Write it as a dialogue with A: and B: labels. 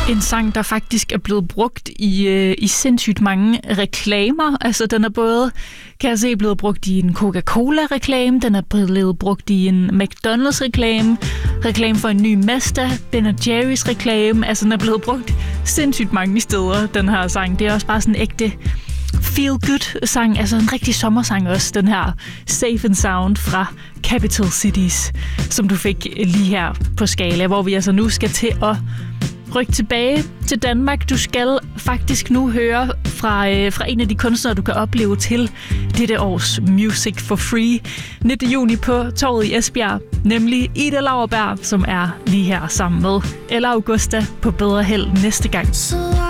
A: En sang, der faktisk er blevet brugt i sindssygt mange reklamer. Altså, den er både, kan jeg se, blevet brugt i en Coca-Cola-reklame, den er blevet brugt i en McDonald's-reklame, reklame for en ny Mazda, Ben & Jerry's reklame. Altså, den er blevet brugt sindssygt mange steder, den her sang. Det er også bare sådan en ægte feel-good-sang, altså en rigtig sommersang også, den her Safe and Sound fra Capital Cities, som du fik lige her på Skala, hvor vi altså nu skal til at rykke tilbage til Danmark. Du skal faktisk nu høre fra en af de kunstnere, du kan opleve til dette års Music for Free 19. juni på Torvet i Esbjerg, nemlig Ida Lauerberg, som er lige her sammen med Ella Augusta på Bedre Held næste gang.